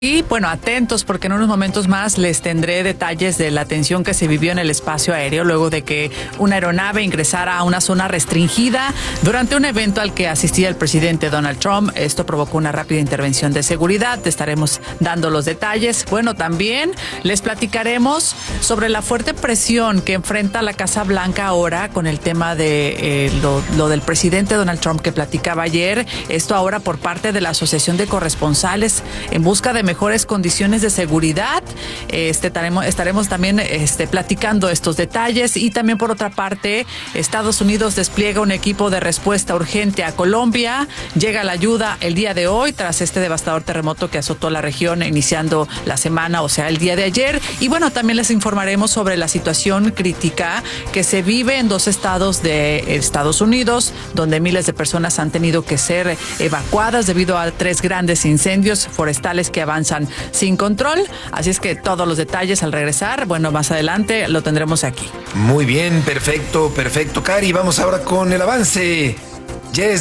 Y bueno, atentos porque en unos momentos más les tendré detalles de la tensión que se vivió en el espacio aéreo luego de que una aeronave ingresara a una zona restringida durante un evento al que asistía el presidente Donald Trump. Esto provocó una rápida intervención de seguridad. Te estaremos dando los detalles. Bueno, también les platicaremos sobre la fuerte presión que enfrenta la Casa Blanca ahora con el tema de lo del presidente Donald Trump que platicaba ayer. Esto ahora por parte de la Asociación de Corresponsales en busca de mejores condiciones de seguridad. Estaremos también platicando estos detalles. Y también por otra parte, Estados Unidos despliega un equipo de respuesta urgente a Colombia. Llega la ayuda el día de hoy tras este devastador terremoto que azotó la región iniciando la semana, o sea, el día de ayer. Y bueno, también les informaremos sobre la situación crítica que se vive en dos estados de Estados Unidos, donde miles de personas han tenido que ser evacuadas debido a 3 grandes incendios forestales que avanzan sin control. Así es que todos los detalles al regresar, bueno, más adelante lo tendremos aquí. Muy bien, perfecto, Cari. Vamos ahora con el avance. Yes.